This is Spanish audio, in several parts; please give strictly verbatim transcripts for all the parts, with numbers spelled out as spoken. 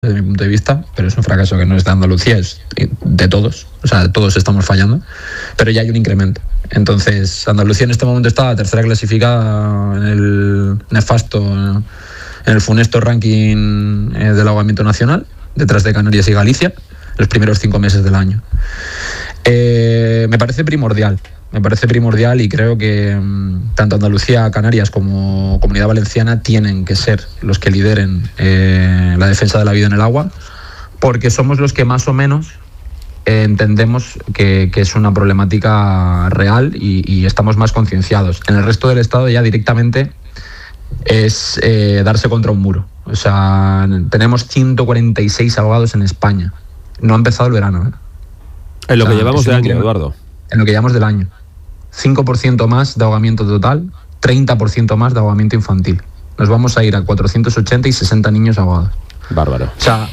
desde mi punto de vista, pero es un fracaso que no es de Andalucía, es de todos, o sea, todos estamos fallando, pero ya hay un incremento. Entonces, Andalucía en este momento está la tercera clasificada en el nefasto, en el funesto ranking del ahogamiento nacional, detrás de Canarias y Galicia, los primeros cinco meses del año. Eh, me parece primordial, me parece primordial y creo que mmm, tanto Andalucía, Canarias como Comunidad Valenciana tienen que ser los que lideren eh, la defensa de la vida en el agua, porque somos los que más o menos eh, entendemos que, que es una problemática real y, y estamos más concienciados. En el resto del Estado ya directamente es eh, darse contra un muro. O sea, tenemos ciento cuarenta y seis ahogados en España. No ha empezado el verano, ¿eh? En lo o sea, que llevamos de año, increíble. Eduardo. En lo que llevamos del año. cinco por ciento más de ahogamiento total, treinta por ciento más de ahogamiento infantil. Nos vamos a ir a cuatrocientos ochenta y sesenta niños ahogados. Bárbaro. O sea,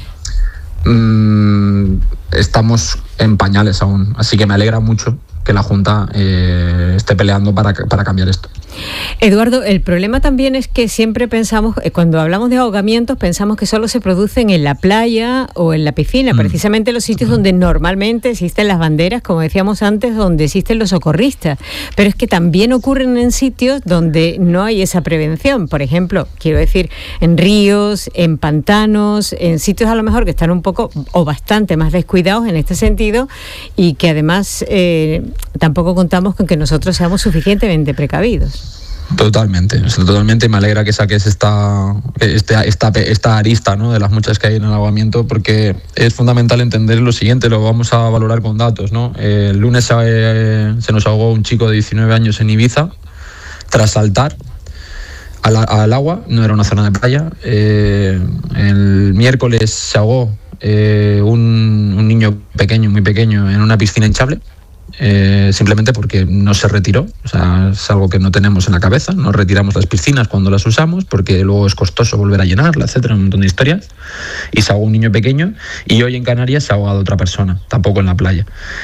mmm, estamos en pañales aún. Así que me alegra mucho que la Junta eh, esté peleando para, para cambiar esto. Eduardo, el problema también es que siempre pensamos, cuando hablamos de ahogamientos, pensamos que solo se producen en la playa o en la piscina, mm. precisamente los sitios donde normalmente existen las banderas, como decíamos antes, donde existen los socorristas. Pero es que también ocurren en sitios donde no hay esa prevención. Por ejemplo, quiero decir, en ríos, en pantanos, en sitios a lo mejor que están un poco o bastante más descuidados en este sentido y que además eh, tampoco contamos con que nosotros seamos suficientemente precavidos. Totalmente, totalmente. Me alegra que saques esta, esta, esta, esta arista, ¿no?, de las muchas que hay en el ahogamiento, porque es fundamental entender lo siguiente, lo vamos a valorar con datos, ¿no? Eh, el lunes eh, se nos ahogó un chico de diecinueve años en Ibiza tras saltar al, al agua, no era una zona de playa. Eh, el miércoles se ahogó eh, un, un niño pequeño, muy pequeño, en una piscina hinchable. Eh, simplemente porque no se retiró. O sea, es algo que no tenemos en la cabeza. No retiramos las piscinas cuando las usamos porque luego es costoso volver a llenarla, etcétera, un montón de historias. Y se ahogó un niño pequeño y hoy en Canarias se ha ahogado otra persona, tampoco en la playa.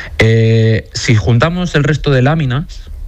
Eh, si juntamos el resto de láminas,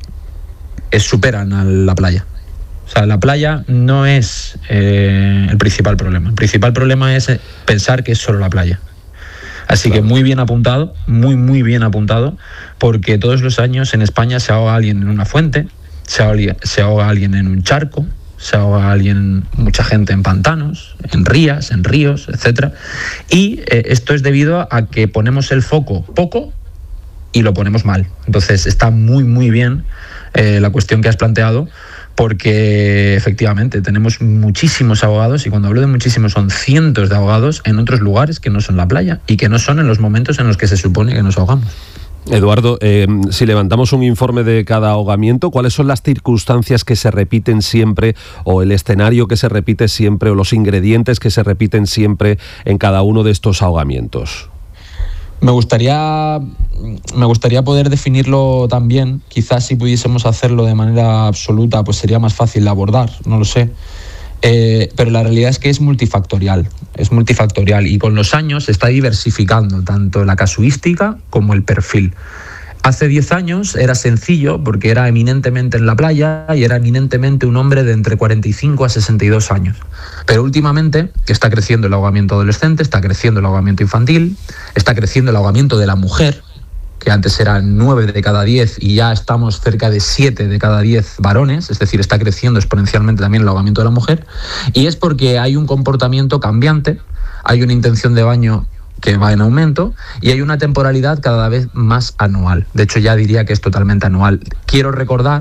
eh, superan a la playa. O sea, la playa no es eh, el principal problema. El principal problema es pensar que es solo la playa. Así claro. que muy bien apuntado, muy, muy bien apuntado, porque todos los años en España se ahoga alguien en una fuente, se ahoga, se ahoga alguien en un charco, se ahoga alguien, mucha gente en pantanos, en rías, en ríos, etcétera. Y eh, esto es debido a que ponemos el foco poco y lo ponemos mal. Entonces está muy, muy bien eh, la cuestión que has planteado, porque efectivamente tenemos muchísimos ahogados, y cuando hablo de muchísimos son cientos de ahogados en otros lugares que no son la playa y que no son en los momentos en los que se supone que nos ahogamos. Eduardo, eh, si levantamos un informe de cada ahogamiento, ¿cuáles son las circunstancias que se repiten siempre, o el escenario que se repite siempre, o los ingredientes que se repiten siempre en cada uno de estos ahogamientos? Me gustaría, me gustaría poder definirlo también. Quizás si pudiésemos hacerlo de manera absoluta, pues sería más fácil de abordar, no lo sé. Eh, pero la realidad es que es multifactorial, es multifactorial y con los años se está diversificando tanto la casuística como el perfil. Hace diez años era sencillo porque era eminentemente en la playa y era eminentemente un hombre de entre cuarenta y cinco a sesenta y dos años. Pero últimamente está creciendo el ahogamiento adolescente, está creciendo el ahogamiento infantil, está creciendo el ahogamiento de la mujer, que antes eran nueve de cada diez y ya estamos cerca de siete de cada diez varones, es decir, está creciendo exponencialmente también el ahogamiento de la mujer, y es porque hay un comportamiento cambiante, hay una intención de baño que va en aumento y hay una temporalidad cada vez más anual. De hecho, ya diría que es totalmente anual. Quiero recordar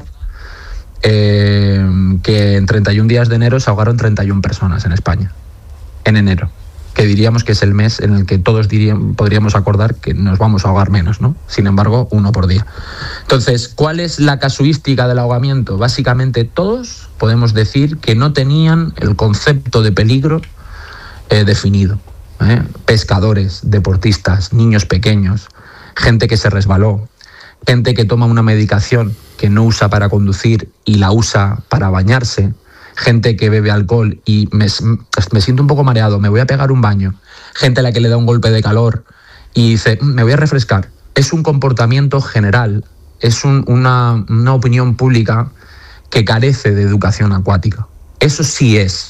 eh, que en treinta y un días de enero se ahogaron treinta y una personas en España, en enero, que diríamos que es el mes en el que todos diríamos, podríamos acordar que nos vamos a ahogar menos, ¿no? Sin embargo, uno por día. Entonces, ¿cuál es la casuística del ahogamiento? Básicamente todos podemos decir que no tenían el concepto de peligro eh, definido. ¿Eh? Pescadores, deportistas, niños pequeños, gente que se resbaló, gente que toma una medicación que no usa para conducir y la usa para bañarse, gente que bebe alcohol y me, me siento un poco mareado, me voy a pegar un baño, gente a la que le da un golpe de calor y dice, me voy a refrescar. Es un comportamiento general, es un, una, una opinión pública que carece de educación acuática. Eso sí es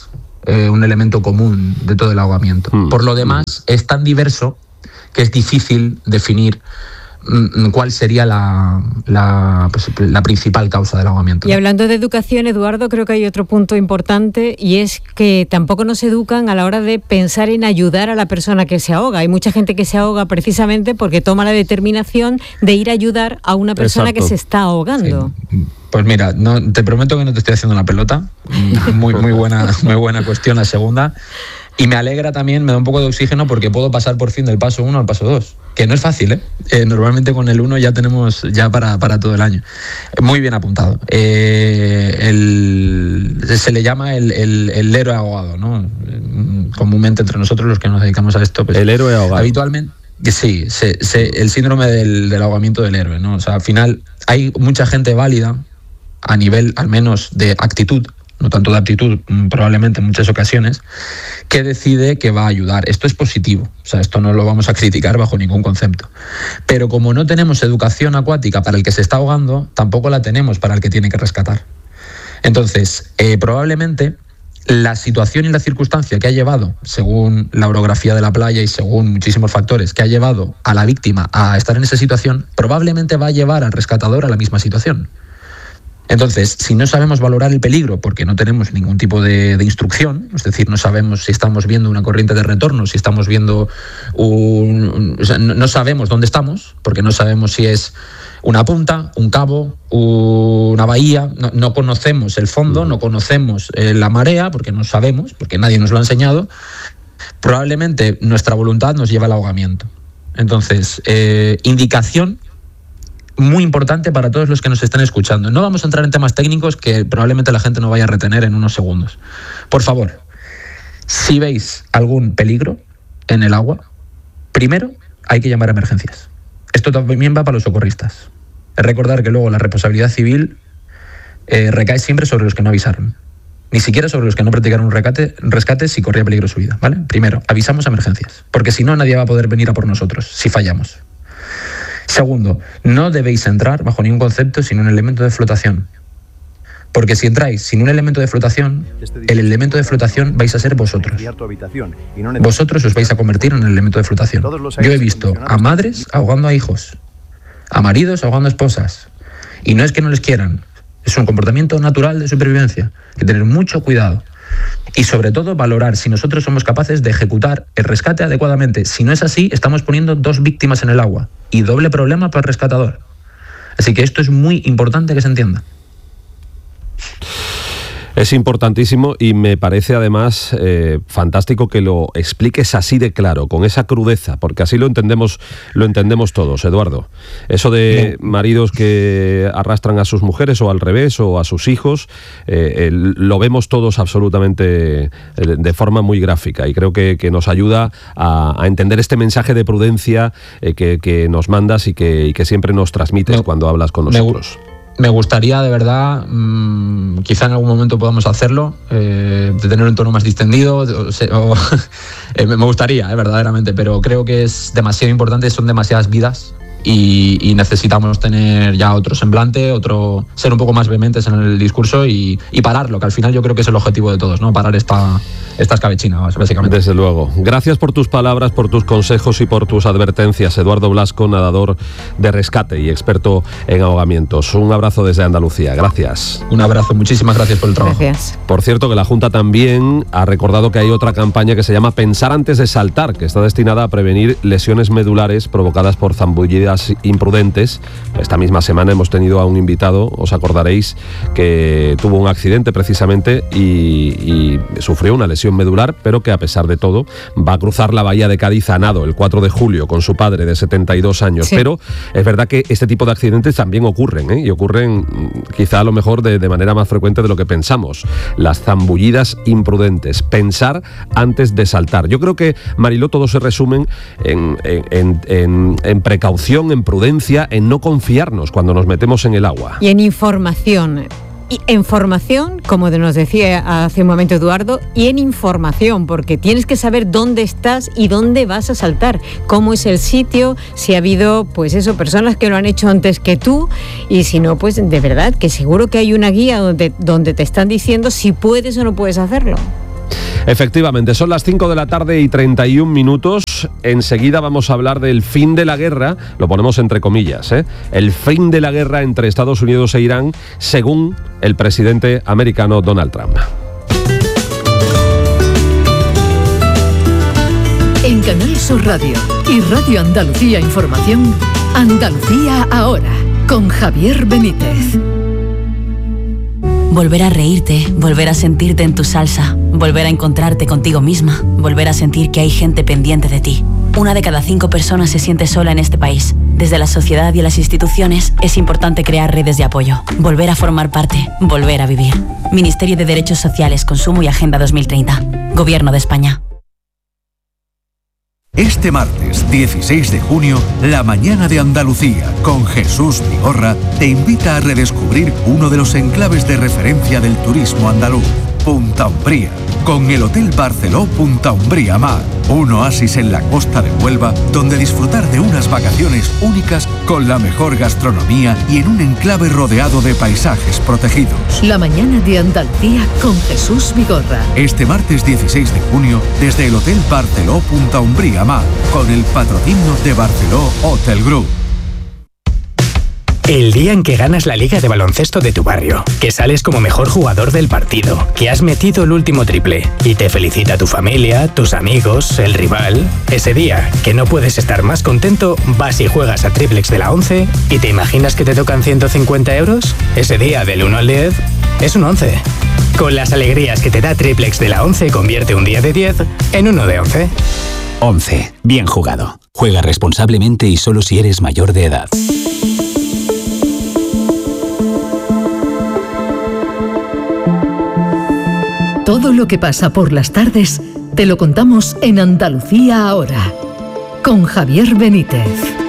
eh, un elemento común de todo el ahogamiento. Mm. Por lo demás, mm. es tan diverso que es difícil definir cuál sería la, la, pues, la principal causa del ahogamiento. Y hablando de educación, Eduardo, creo que hay otro punto importante, y es que tampoco nos educan a la hora de pensar en ayudar a la persona que se ahoga. Hay mucha gente que se ahoga precisamente porque toma la determinación de ir a ayudar a una persona Exacto. que se está ahogando. Sí. Pues mira, no, te prometo que no te estoy haciendo la pelota. Muy, muy buena, muy buena cuestión la segunda. Y me alegra también, me da un poco de oxígeno porque puedo pasar por fin del paso uno al paso dos, que no es fácil, ¿eh? eh normalmente con el uno ya tenemos ya para, para todo el año. Muy bien apuntado. Eh, el, se le llama el, el, el héroe ahogado, ¿no? Comúnmente entre nosotros los que nos dedicamos a esto. Pues, el héroe ahogado. Habitualmente, sí, se, se, el síndrome del, del ahogamiento del héroe, ¿no? O sea, al final hay mucha gente válida a nivel al menos de actitud, no tanto de aptitud, probablemente en muchas ocasiones, que decide que va a ayudar. Esto es positivo, o sea, esto no lo vamos a criticar bajo ningún concepto. Pero como no tenemos educación acuática para el que se está ahogando, tampoco la tenemos para el que tiene que rescatar. Entonces, eh, probablemente la situación y la circunstancia que ha llevado, según la orografía de la playa y según muchísimos factores, que ha llevado a la víctima a estar en esa situación, probablemente va a llevar al rescatador a la misma situación. Entonces, si no sabemos valorar el peligro porque no tenemos ningún tipo de, de instrucción, es decir, no sabemos si estamos viendo una corriente de retorno, si estamos viendo un... un o sea, no, no sabemos dónde estamos, porque no sabemos si es una punta, un cabo, una bahía, no, no conocemos el fondo, no conocemos eh, la marea, porque no sabemos, porque nadie nos lo ha enseñado, probablemente nuestra voluntad nos lleva al ahogamiento. Entonces, eh, indicación muy importante para todos los que nos estén escuchando. No vamos a entrar en temas técnicos que probablemente la gente no vaya a retener en unos segundos. Por favor, si veis algún peligro en el agua, primero hay que llamar a emergencias. Esto también va para los socorristas. Es recordar que luego la responsabilidad civil eh, recae siempre sobre los que no avisaron. Ni siquiera sobre los que no practicaron un rescate, rescate si corría peligro su vida, ¿vale? Primero, avisamos a emergencias, porque si no, nadie va a poder venir a por nosotros si fallamos. Segundo, no debéis entrar bajo ningún concepto sin un elemento de flotación. Porque si entráis sin un elemento de flotación, el elemento de flotación vais a ser vosotros. Vosotros os vais a convertir en el elemento de flotación. Yo he visto a madres ahogando a hijos, a maridos ahogando a esposas. Y no es que no les quieran, es un comportamiento natural de supervivencia. Hay que tener mucho cuidado. Y sobre todo valorar si nosotros somos capaces de ejecutar el rescate adecuadamente. Si no es así, estamos poniendo dos víctimas en el agua y doble problema para el rescatador. Así que esto es muy importante que se entienda. Es importantísimo y me parece además eh, fantástico que lo expliques así de claro, con esa crudeza, porque así lo entendemos, lo entendemos todos, Eduardo. Eso de maridos que arrastran a sus mujeres o al revés o a sus hijos, eh, el, lo vemos todos absolutamente eh, de forma muy gráfica y creo que, que nos ayuda a, a entender este mensaje de prudencia eh, que, que nos mandas y que, y que siempre nos transmites me, cuando hablas con nosotros. Me... Me gustaría, de verdad, mmm, quizá en algún momento podamos hacerlo, eh, de tener un tono más distendido, o, o, eh, me gustaría, eh, verdaderamente, pero creo que es demasiado importante, son demasiadas vidas y, y necesitamos tener ya otro semblante, otro ser un poco más vehementes en el discurso y, y pararlo, que al final yo creo que es el objetivo de todos, ¿no? Parar esta, esta escabechina, básicamente. Desde luego. Gracias por tus palabras, por tus consejos y por tus advertencias. Eduardo Blasco, nadador de rescate y experto en ahogamientos. Un abrazo desde Andalucía. Gracias. Un abrazo. Muchísimas gracias por el trabajo. Gracias. Por cierto, que la Junta también ha recordado que hay otra campaña que se llama Pensar antes de saltar, que está destinada a prevenir lesiones medulares provocadas por zambullidas imprudentes. Esta misma semana hemos tenido a un invitado, os acordaréis, que tuvo un accidente precisamente y, y sufrió una lesión medular, pero que a pesar de todo va a cruzar la bahía de Cádiz a nado el cuatro de julio con su padre de setenta y dos años. Sí. Pero es verdad que este tipo de accidentes también ocurren, ¿eh? Y ocurren quizá a lo mejor de, de manera más frecuente de lo que pensamos. Las zambullidas imprudentes. Pensar antes de saltar. Yo creo que, Mariló, todo se resumen en, en, en, en precaución, en prudencia, en no confiarnos cuando nos metemos en el agua. Y en información. Y en formación, como nos decía hace un momento Eduardo, y en información, porque tienes que saber dónde estás y dónde vas a saltar, cómo es el sitio, si ha habido, pues eso, personas que lo han hecho antes que tú, y si no, pues de verdad que seguro que hay una guía donde, donde te están diciendo si puedes o no puedes hacerlo. Efectivamente, son las cinco de la tarde y treinta y un minutos. Enseguida vamos a hablar del fin de la guerra, lo ponemos entre comillas, ¿eh? El fin de la guerra entre Estados Unidos e Irán, según el presidente americano Donald Trump. En Canal Sur Radio y Radio Andalucía Información, Andalucía Ahora, con Javier Benítez. Volver a reírte, volver a sentirte en tu salsa, volver a encontrarte contigo misma, volver a sentir que hay gente pendiente de ti. Una de cada cinco personas se siente sola en este país. Desde la sociedad y las instituciones es importante crear redes de apoyo, volver a formar parte, volver a vivir. Ministerio de Derechos Sociales, Consumo y Agenda dos mil treinta. Gobierno de España. Este martes dieciséis de junio, La Mañana de Andalucía, con Jesús Vigorra, te invita a redescubrir uno de los enclaves de referencia del turismo andaluz, Punta Umbría, con el Hotel Barceló Punta Umbría Mar, un oasis en la costa de Huelva, donde disfrutar de unas vacaciones únicas con la mejor gastronomía y en un enclave rodeado de paisajes protegidos. La Mañana de Andalucía con Jesús Vigorra. Este martes dieciséis de junio, desde el Hotel Barceló Punta Umbría Mar, con el patrocinio de Barceló Hotel Group. El día en que ganas la liga de baloncesto de tu barrio, que sales como mejor jugador del partido, que has metido el último triple y te felicita tu familia, tus amigos, el rival. Ese día, que no puedes estar más contento, vas y juegas a Triplex de la once y te imaginas que te tocan ciento cincuenta euros. Ese día, del uno al diez, es un once. Con las alegrías que te da Triplex de la once, convierte un día de diez en uno de once. once. Bien jugado. Juega responsablemente y solo si eres mayor de edad. Todo lo que pasa por las tardes te lo contamos en Andalucía Ahora, con Javier Benítez.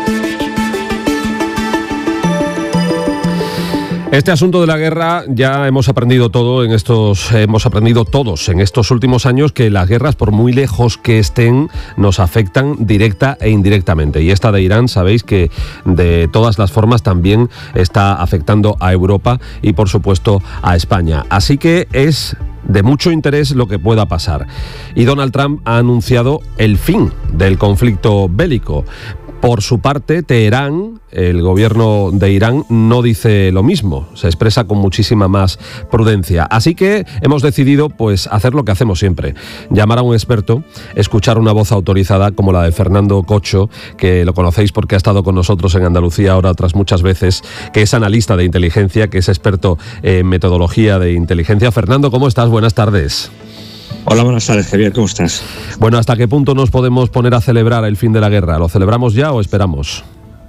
Este asunto de la guerra ya hemos aprendido todo en estos, hemos aprendido todos en estos últimos años que las guerras, por muy lejos que estén, nos afectan directa e indirectamente. Y esta de Irán, sabéis que de todas las formas también está afectando a Europa y, por supuesto, a España. Así que es de mucho interés lo que pueda pasar. Y Donald Trump ha anunciado el fin del conflicto bélico. Por su parte, Teherán, el gobierno de Irán, no dice lo mismo, se expresa con muchísima más prudencia. Así que hemos decidido pues hacer lo que hacemos siempre, llamar a un experto, escuchar una voz autorizada como la de Fernando Cocho, que lo conocéis porque ha estado con nosotros en Andalucía ahora otras muchas veces, que es analista de inteligencia, que es experto en metodología de inteligencia. Fernando, ¿cómo estás? Buenas tardes. Hola, buenas tardes, Javier, ¿cómo estás? Bueno, ¿hasta qué punto nos podemos poner a celebrar el fin de la guerra? ¿Lo celebramos ya o esperamos?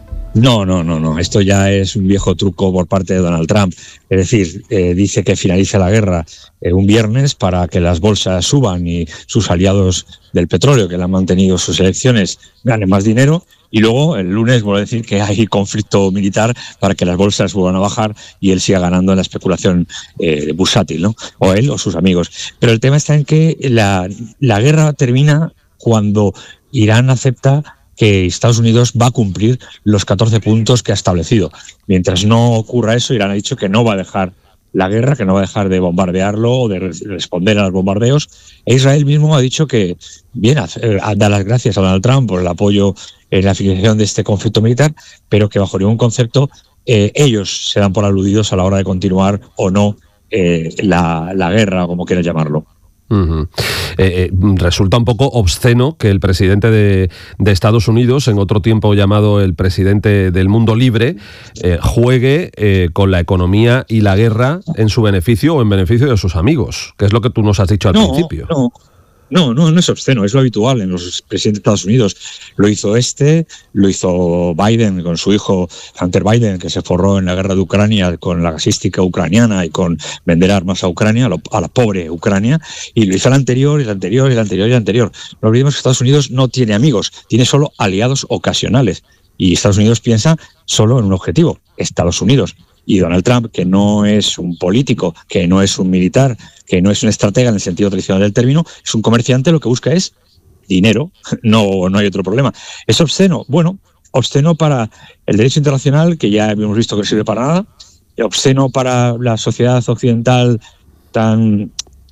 No, no, no, no. Esto ya es un viejo truco por parte de Donald Trump. Es decir, eh, dice que finaliza la guerra eh, un viernes para que las bolsas suban y sus aliados del petróleo, que le han mantenido sus elecciones, ganen más dinero. Y luego el lunes vuelve a decir que hay conflicto militar para que las bolsas vuelvan a bajar y él siga ganando en la especulación eh, bursátil, ¿no? O él o sus amigos. Pero el tema está en que la, la guerra termina cuando Irán acepta que Estados Unidos va a cumplir los catorce puntos que ha establecido. Mientras no ocurra eso, Irán ha dicho que no va a dejar la guerra, que no va a dejar de bombardearlo o de responder a los bombardeos. E Israel mismo ha dicho que, bien, da las gracias a Donald Trump por el apoyo en la finalización de este conflicto militar, pero que bajo ningún concepto eh, ellos se dan por aludidos a la hora de continuar o no eh, la, la guerra, como quieras llamarlo. Uh-huh. eh, eh, resulta un poco obsceno que el presidente de, de Estados Unidos, en otro tiempo llamado el presidente del mundo libre, eh, juegue eh, con la economía y la guerra en su beneficio o en beneficio de sus amigos, que es lo que tú nos has dicho al no, principio. No. No, no, no es obsceno, es lo habitual en los presidentes de Estados Unidos. Lo hizo este, lo hizo Biden con su hijo Hunter Biden, que se forró en la guerra de Ucrania con la gasística ucraniana y con vender armas a Ucrania, a, lo, a la pobre Ucrania, y lo hizo el anterior, el anterior, el anterior y el anterior. No olvidemos que Estados Unidos no tiene amigos, tiene solo aliados ocasionales. Y Estados Unidos piensa solo en un objetivo, Estados Unidos. Y Donald Trump, que no es un político, que no es un militar, que no es un estratega en el sentido tradicional del término, es un comerciante, lo que busca es dinero, no, no hay otro problema. ¿Es obsceno? Bueno, obsceno para el derecho internacional, que ya hemos visto que no sirve para nada, obsceno para la sociedad occidental tan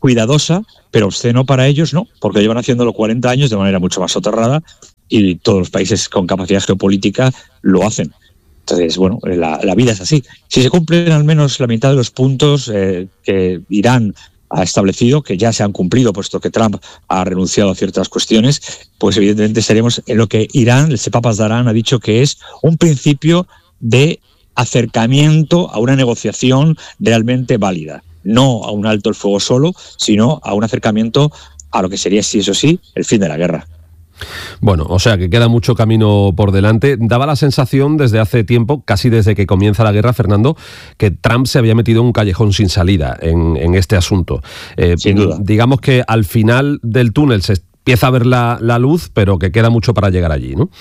cuidadosa, pero obsceno para ellos no, porque llevan haciéndolo cuarenta años de manera mucho más soterrada y todos los países con capacidad geopolítica lo hacen. Entonces, bueno, la, la vida es así. Si se cumplen al menos la mitad de los puntos eh, que Irán ha establecido, que ya se han cumplido, puesto que Trump ha renunciado a ciertas cuestiones, pues evidentemente estaremos en lo que Irán, el Sepa Pasdarán, ha dicho que es un principio de acercamiento a una negociación realmente válida. No a un alto el fuego solo, sino a un acercamiento a lo que sería, sí, eso sí, el fin de la guerra. Bueno, o sea que queda mucho camino por delante. Daba la sensación desde hace tiempo, casi desde que comienza la guerra, Fernando, que Trump se había metido en un callejón sin salida en, en este asunto. Eh, sin duda. Digamos que al final del túnel se empieza a ver la, la luz, pero que queda mucho para llegar allí, ¿no?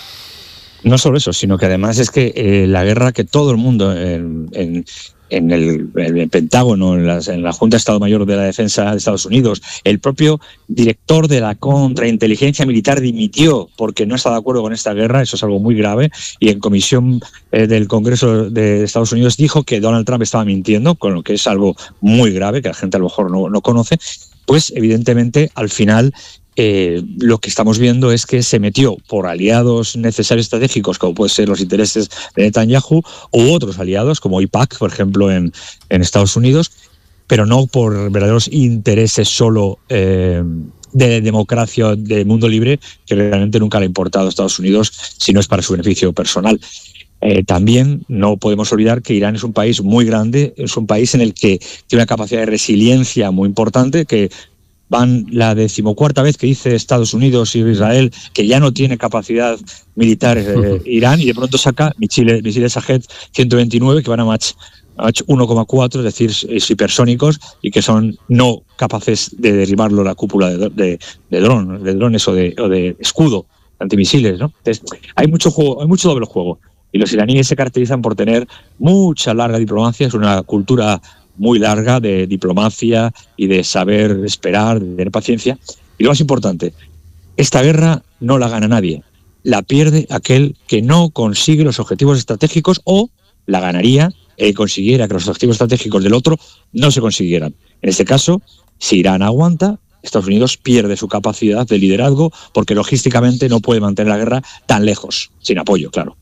No solo eso, sino que además es que eh, la guerra que todo el mundo en, en, en, el, en el Pentágono, en, las, en la Junta de Estado Mayor de la Defensa de Estados Unidos, el propio director de la contrainteligencia militar dimitió porque no está de acuerdo con esta guerra, eso es algo muy grave, y en comisión eh, del Congreso de Estados Unidos dijo que Donald Trump estaba mintiendo, con lo que es algo muy grave, que la gente a lo mejor no, no conoce. Pues evidentemente al final Eh, lo que estamos viendo es que se metió por aliados necesarios estratégicos, como pueden ser los intereses de Netanyahu, u otros aliados, como I PAC, por ejemplo, en, en Estados Unidos, pero no por verdaderos intereses solo eh, de democracia, de mundo libre, que realmente nunca le ha importado a Estados Unidos, si no es para su beneficio personal. Eh, también no podemos olvidar que Irán es un país muy grande, es un país en el que tiene una capacidad de resiliencia muy importante, que van la decimocuarta vez que dice Estados Unidos y Israel que ya no tiene capacidad militar eh, Irán, y de pronto saca misiles, misiles Shahed ciento veintinueve que van a Mach, Mach uno coma cuatro, es decir, hipersónicos, y que son no capaces de derribarlo la cúpula de, de, de, dron, de drones o de, o de escudo antimisiles, ¿no? Entonces, hay mucho juego, hay mucho doble juego, y los iraníes se caracterizan por tener mucha larga diplomacia, es una cultura muy larga de diplomacia y de saber esperar, de tener paciencia. Y lo más importante, esta guerra no la gana nadie, la pierde aquel que no consigue los objetivos estratégicos, o la ganaría el que consiguiera que los objetivos estratégicos del otro no se consiguieran. En este caso, si Irán aguanta, Estados Unidos pierde su capacidad de liderazgo, porque logísticamente no puede mantener la guerra tan lejos, sin apoyo, claro.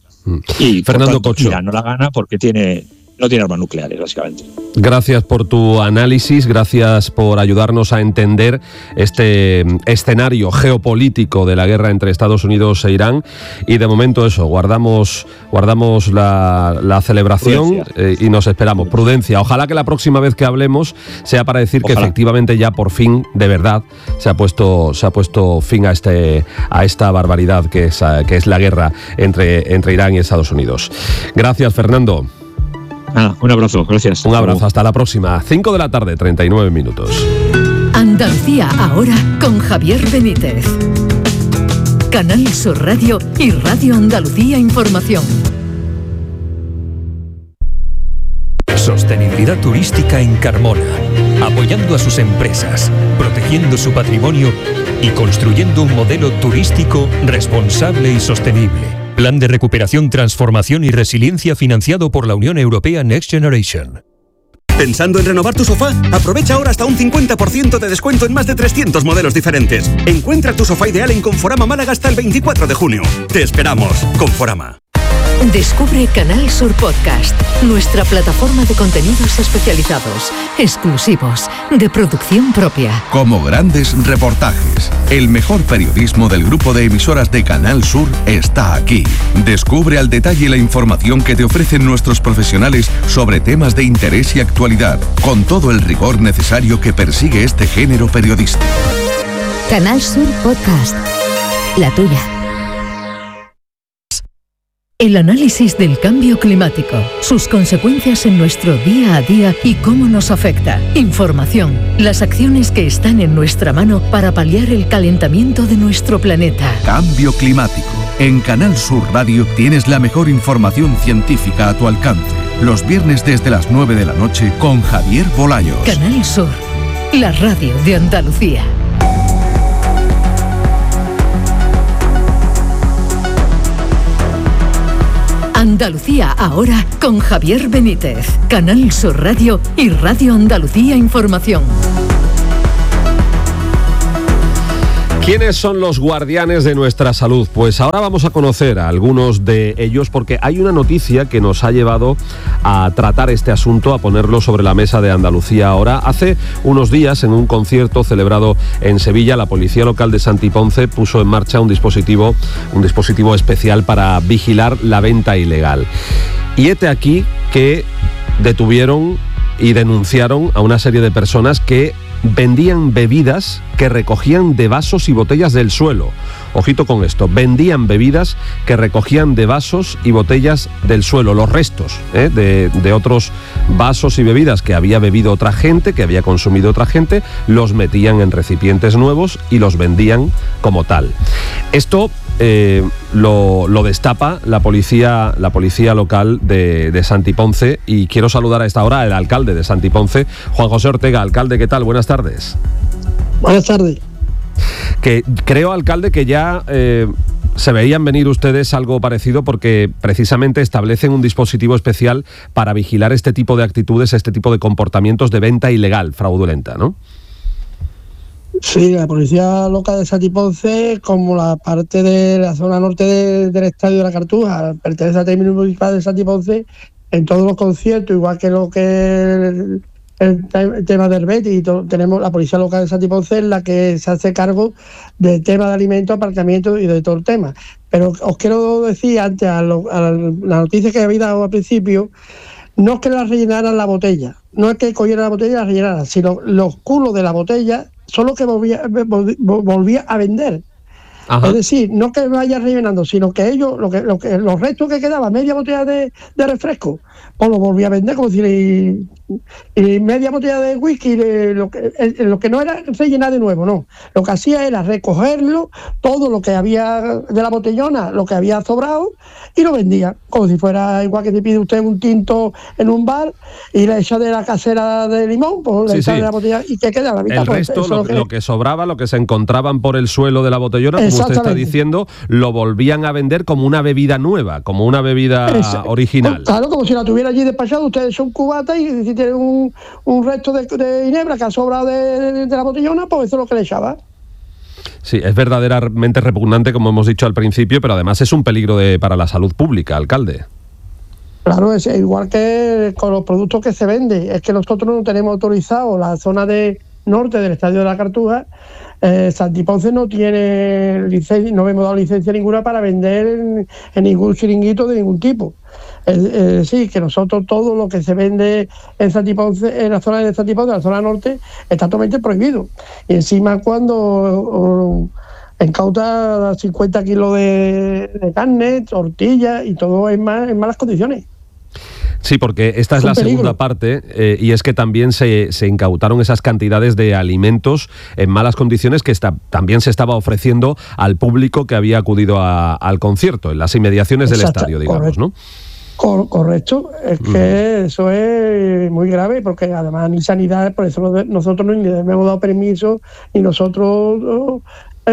Y Fernando por tanto, Cocho. Irán no la gana porque tiene... no tiene armas nucleares, básicamente. Gracias por tu análisis, gracias por ayudarnos a entender este escenario geopolítico de la guerra entre Estados Unidos e Irán. Y de momento eso, guardamos, guardamos la, la celebración eh, y nos esperamos. Prudencia. Ojalá que la próxima vez que hablemos sea para decir Ojalá. que efectivamente ya por fin, de verdad, se ha puesto, se ha puesto fin a, este, a esta barbaridad que es, que es la guerra entre, entre Irán y Estados Unidos. Gracias, Fernando. Ah, un abrazo, gracias. Un abrazo, hasta la próxima. cinco de la tarde, treinta y nueve minutos. Andalucía ahora con Javier Benítez. Canal Sur Radio y Radio Andalucía Información. Sostenibilidad turística en Carmona, apoyando a sus empresas, protegiendo su patrimonio y construyendo un modelo turístico responsable y sostenible. Plan de recuperación, transformación y resiliencia financiado por la Unión Europea Next Generation. ¿Pensando en renovar tu sofá? Aprovecha ahora hasta un cincuenta por ciento de descuento en más de trescientos modelos diferentes. Encuentra tu sofá ideal en Conforama Málaga hasta el veinticuatro de junio. Te esperamos, Conforama. Descubre Canal Sur Podcast, nuestra plataforma de contenidos especializados, exclusivos, de producción propia. Como grandes reportajes, el mejor periodismo del grupo de emisoras de Canal Sur está aquí. Descubre al detalle la información que te ofrecen nuestros profesionales sobre temas de interés y actualidad, con todo el rigor necesario que persigue este género periodístico. Canal Sur Podcast, la tuya. El análisis del cambio climático, sus consecuencias en nuestro día a día y cómo nos afecta. Información, las acciones que están en nuestra mano para paliar el calentamiento de nuestro planeta. Cambio climático. En Canal Sur Radio tienes la mejor información científica a tu alcance. Los viernes desde las nueve de la noche con Javier Bolaños. Canal Sur, la radio de Andalucía. Andalucía ahora con Javier Benítez, Canal Sur Radio y Radio Andalucía Información. ¿Quiénes son los guardianes de nuestra salud? Pues ahora vamos a conocer a algunos de ellos porque hay una noticia que nos ha llevado a tratar este asunto, a ponerlo sobre la mesa de Andalucía ahora. Hace unos días, en un concierto celebrado en Sevilla, la Policía Local de Santiponce puso en marcha un dispositivo, un dispositivo especial para vigilar la venta ilegal. Y hete aquí que detuvieron y denunciaron a una serie de personas que vendían bebidas que recogían de vasos y botellas del suelo. Ojito con esto, vendían bebidas que recogían de vasos y botellas del suelo, los restos ¿eh? de, de otros vasos y bebidas que había bebido otra gente, que había consumido otra gente, los metían en recipientes nuevos y los vendían como tal. Esto eh, lo, lo destapa la policía, la policía local de, de Santiponce, y quiero saludar a esta hora al alcalde de Santiponce, Juan José Ortega. Alcalde, ¿qué tal? Buenas tardes. Buenas tardes. Que creo, alcalde, que ya eh, se veían venir ustedes algo parecido, porque precisamente establecen un dispositivo especial para vigilar este tipo de actitudes, este tipo de comportamientos de venta ilegal, fraudulenta, ¿no? Sí, la Policía Local de Santiponce, como la parte de la zona norte de, del Estadio de la Cartuja, pertenece al término municipal de Santiponce, en todos los conciertos, igual que lo que el, el, el tema del Betis, y todo, tenemos la Policía Local de Santiponce, en la que se hace cargo del tema de alimentos, aparcamiento y de todo el tema. Pero os quiero decir, antes, a, lo, a la noticia que habéis dado al principio, no es que la rellenaran la botella, no es que cogieran la botella y la rellenaran, sino los culos de la botella son los que volvía, volvía a vender. Ajá. Es decir, no que vaya rellenando, sino que ellos, lo que, lo que, los restos que quedaban, media botella de, de refresco, pues lo volvía a vender, como si y, y media botella de whisky, de, lo, que, el, lo que no era rellenar de nuevo, no. Lo que hacía era recogerlo, todo lo que había de la botellona, lo que había sobrado, y lo vendía, como si fuera igual que te pide usted un tinto en un bar y le echa de la casera de limón, pues le sí, echa sí. de la botella y que queda la mitad. El pues, resto, lo, lo, que... lo que sobraba, lo que se encontraban por el suelo de la botellona, como usted está diciendo, lo volvían a vender como una bebida nueva, como una bebida es, original. Claro, como si la tuviera allí despachada, ustedes son cubatas y si tienen un, un resto de, de ginebra que ha sobrado de, de, de la botellona, pues eso es lo que le echaba. Sí, es verdaderamente repugnante, como hemos dicho al principio, pero además es un peligro de, para la salud pública, alcalde. Claro, es igual que con los productos que se venden. Es que nosotros no tenemos autorizado la zona de norte del Estadio de la Cartuja. Eh, Santiponce no tiene licencia, no hemos dado licencia ninguna para vender en, en ningún chiringuito de ningún tipo. Es eh, decir, que nosotros todo lo que se vende en Santiponce, en la zona de Santiponce, en la zona norte, está totalmente prohibido. Y encima cuando o, incauta cincuenta kilos de, de carne, tortillas y todo en, mal, en malas condiciones. Sí, porque esta es, es la peligro. segunda parte, eh, y es que también se, se incautaron esas cantidades de alimentos en malas condiciones que está, también se estaba ofreciendo al público que había acudido a, al concierto, en las inmediaciones Exacto, del estadio, digamos, correcto. ¿no? Cor- correcto, es que uh-huh. eso es muy grave, porque además ni sanidad, por eso nosotros no le hemos dado permiso, y nosotros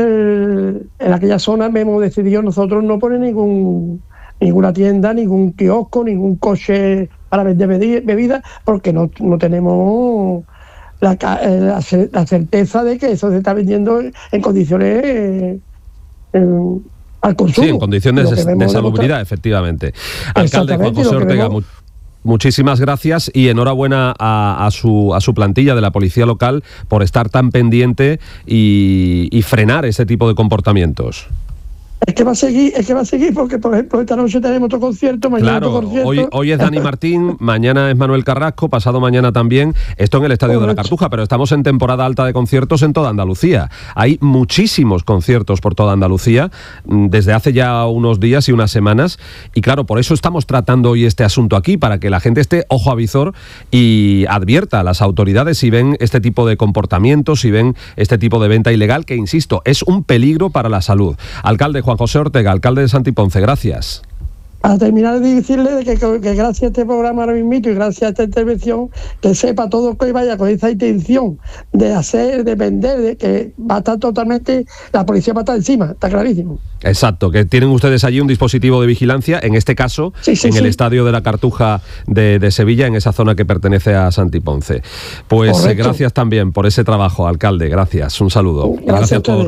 eh, en aquella zona hemos decidido nosotros no poner ningún... ninguna tienda, ningún kiosco, ningún coche para vender bebidas, porque no, no tenemos la, la, la certeza de que eso se está vendiendo en condiciones eh, en, al consumo. Sí, en condiciones de, de salubridad, efectivamente. Alcalde Juan José Ortega, mu- muchísimas gracias y enhorabuena a, a, su, a su plantilla de la Policía Local por estar tan pendiente y, y frenar ese tipo de comportamientos. Es que va a seguir, es que va a seguir, porque por ejemplo esta noche tenemos otro concierto, mañana claro, otro concierto. Hoy, hoy es Dani Martín, mañana es Manuel Carrasco, pasado mañana también, esto en el Estadio Correcto. de la Cartuja, pero estamos en temporada alta de conciertos en toda Andalucía. Hay muchísimos conciertos por toda Andalucía, desde hace ya unos días y unas semanas, y claro, por eso estamos tratando hoy este asunto aquí, para que la gente esté ojo a visor y advierta a las autoridades si ven este tipo de comportamientos, si ven este tipo de venta ilegal, que insisto, es un peligro para la salud. Alcalde Juan José Ortega, alcalde de Santiponce, gracias. Para terminar de decirle que, que, que gracias a este programa ahora mismo y gracias a esta intervención, que sepa todo que vaya con esa intención de hacer, de vender, de que va a estar totalmente, la policía va a estar encima, está clarísimo. Exacto, que tienen ustedes allí un dispositivo de vigilancia, en este caso, sí, sí, en sí. el Estadio de la Cartuja de, de Sevilla, en esa zona que pertenece a Santiponce. Pues eh, gracias también por ese trabajo, alcalde, gracias, un saludo. Gracias, gracias por...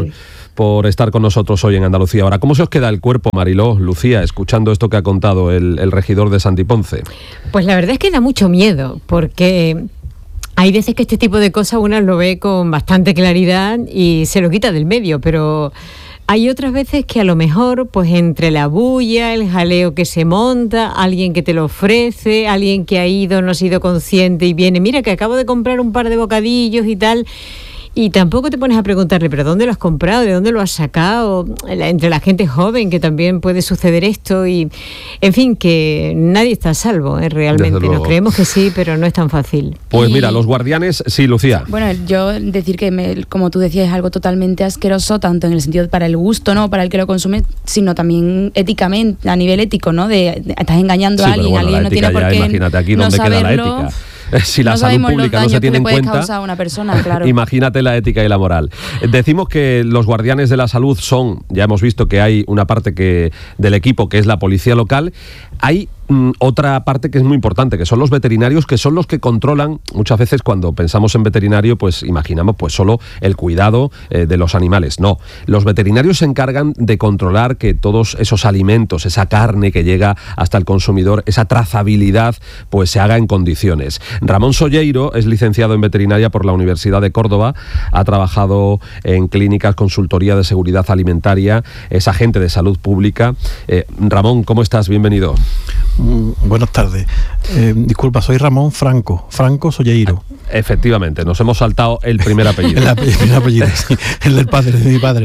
por estar con nosotros hoy en Andalucía. Ahora, ¿cómo se os queda el cuerpo, Mariló, Lucía, escuchando esto que ha contado el, el regidor de Santiponce? Pues la verdad es que da mucho miedo, porque hay veces que este tipo de cosas uno lo ve con bastante claridad y se lo quita del medio, pero hay otras veces que a lo mejor, pues entre la bulla, el jaleo que se monta, alguien que te lo ofrece, alguien que ha ido, no ha sido consciente y viene, mira que acabo de comprar un par de bocadillos y tal, y tampoco te pones a preguntarle, pero ¿dónde lo has comprado? ¿De dónde lo has sacado? Entre la gente joven, que también puede suceder esto, y en fin, que nadie está a salvo, ¿eh? Realmente. Nos creemos que sí, pero no es tan fácil. Pues y... mira, los guardianes, sí, Lucía. Bueno, yo decir que, me, como tú decías, es algo totalmente asqueroso, tanto en el sentido para el gusto, ¿no?, para el que lo consume, sino también éticamente, a nivel ético, ¿no? De, de estás engañando sí, a alguien, bueno, alguien no tiene por qué imagínate aquí no dónde saberlo. Queda la ética. Si la no salud pública no se tiene en cuenta, a una persona, claro. Imagínate la ética y la moral. Decimos que los guardianes de la salud son, ya hemos visto que hay una parte que del equipo que es la policía local, hay mm, otra parte que es muy importante, que son los veterinarios, que son los que controlan. Muchas veces cuando pensamos en veterinario, pues imaginamos pues solo el cuidado eh, de los animales. No, los veterinarios se encargan de controlar que todos esos alimentos, esa carne que llega hasta el consumidor, esa trazabilidad, pues se haga en condiciones. Ramón Solleiro es licenciado en veterinaria por la Universidad de Córdoba, ha trabajado en clínicas, consultoría de seguridad alimentaria, es agente de salud pública. Eh, Ramón, ¿cómo estás? Bienvenido. Mm, buenas tardes. Eh, disculpa, soy Ramón Franco, Franco Solleiro. Efectivamente, nos hemos saltado el primer apellido. el, apellido, el apellido, sí, el del padre, de mi padre.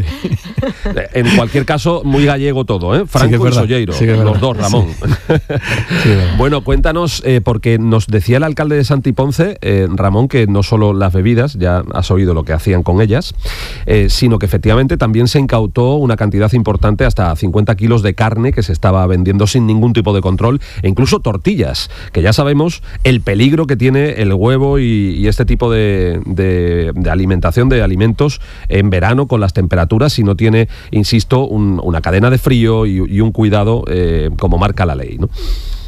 En cualquier caso, muy gallego todo, ¿eh? Franco sí y Solleiro, sí los dos, Ramón. Sí. Sí, bueno, cuéntanos, eh, porque nos decía el alcalde de Santiponce, eh, Ramón, que no solo las bebidas, ya has oído lo que hacían con ellas, eh, sino que efectivamente también se incautó una cantidad importante, hasta cincuenta kilos de carne que se estaba vendiendo sin ningún tipo de control, e incluso tortillas, que ya sabemos el peligro que tiene el huevo y, y este tipo de, de, de alimentación, de alimentos en verano con las temperaturas, si no tiene, insisto, un, una cadena de frío y, y un cuidado eh, como marca la ley, ¿no?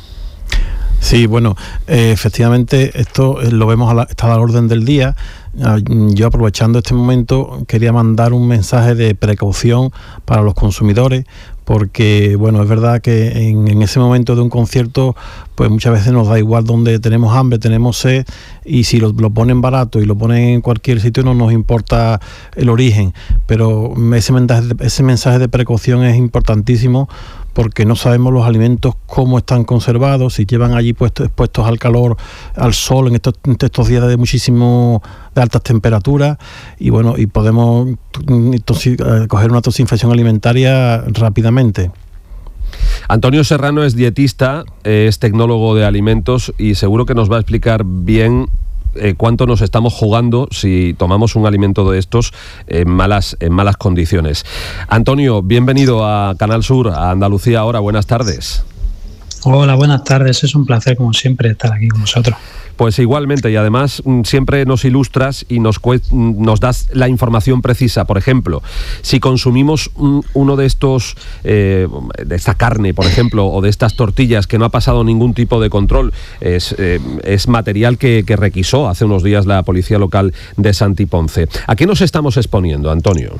Sí, bueno, eh, efectivamente esto eh, lo vemos, a la, está a la orden del día. Yo, aprovechando este momento, quería mandar un mensaje de precaución para los consumidores, porque bueno, es verdad que en, en ese momento de un concierto, pues muchas veces nos da igual donde tenemos hambre, tenemos sed, y si lo, lo ponen barato y lo ponen en cualquier sitio no nos importa el origen, pero ese mensaje, ese mensaje de precaución es importantísimo, porque no sabemos los alimentos cómo están conservados, si llevan allí puestos, expuestos al calor, al sol en estos, en estos días de muchísimo de altas temperaturas, y bueno, y podemos toxi- coger una toxinfección alimentaria rápidamente. Antonio Serrano es dietista, es tecnólogo de alimentos y seguro que nos va a explicar bien Eh, cuánto nos estamos jugando si tomamos un alimento de estos en malas, en malas condiciones. Antonio, bienvenido a Canal Sur, a Andalucía Ahora, buenas tardes. Hola, buenas tardes, es un placer como siempre estar aquí con vosotros. Pues igualmente, y además siempre nos ilustras y nos, nos das la información precisa. Por ejemplo, si consumimos un, uno de estos, eh, de esta carne, por ejemplo, o de estas tortillas que no ha pasado ningún tipo de control, es, eh, es material que, que requisó hace unos días la Policía Local de Santiponce. ¿A qué nos estamos exponiendo, Antonio?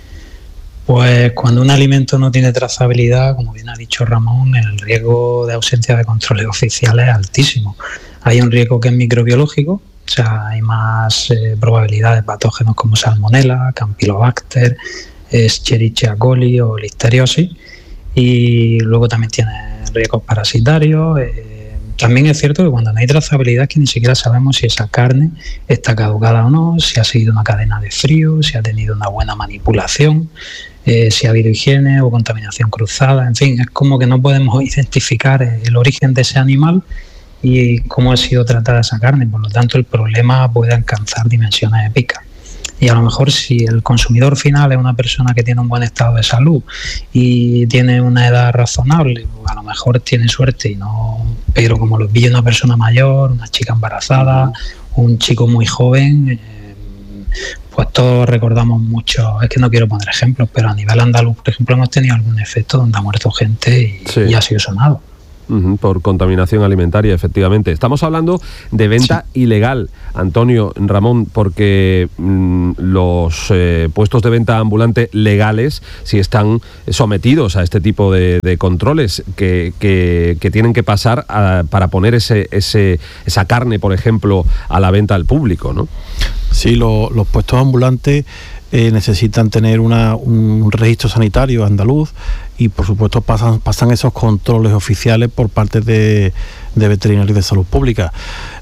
Pues cuando un alimento no tiene trazabilidad, como bien ha dicho Ramón, el riesgo de ausencia de controles oficiales es altísimo. Hay un riesgo que es microbiológico, o sea, hay más eh, probabilidad de patógenos como Salmonella, Campylobacter, Escherichia coli o Listeriosis, y luego también tiene riesgos parasitarios. Eh, también es cierto que cuando no hay trazabilidad, que ni siquiera sabemos si esa carne está caducada o no, si ha seguido una cadena de frío, si ha tenido una buena manipulación, eh, si ha habido higiene o contaminación cruzada. En fin, es como que no podemos identificar el origen de ese animal y cómo ha sido tratada esa carne. Por lo tanto, el problema puede alcanzar dimensiones épicas. Y a lo mejor si el consumidor final es una persona que tiene un buen estado de salud y tiene una edad razonable, pues a lo mejor tiene suerte, y no, pero como lo pilla una persona mayor, una chica embarazada, un chico muy joven, eh, pues todos recordamos mucho, es que no quiero poner ejemplos, pero a nivel andaluz, por ejemplo, hemos tenido algún efecto donde ha muerto gente y, sí. y ha sido sonado. Uh-huh, por contaminación alimentaria, efectivamente. Estamos hablando de venta sí. ilegal, Antonio, Ramón, porque mmm, los eh, puestos de venta ambulante legales sí están sometidos a este tipo de, de controles que, que, que tienen que pasar a, para poner ese, ese, esa carne, por ejemplo, a la venta al público, ¿no? Sí, lo, los puestos ambulantes Eh, necesitan tener una, un registro sanitario andaluz y por supuesto pasan, pasan esos controles oficiales por parte de, de veterinarios de salud pública.